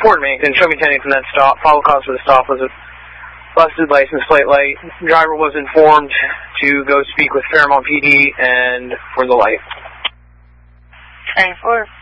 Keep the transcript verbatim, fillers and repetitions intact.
report me, and show me attending from that stop. Follow cause for the stop was a busted license plate light. Driver was informed to go speak with Fairmont P D and for the light. ten four.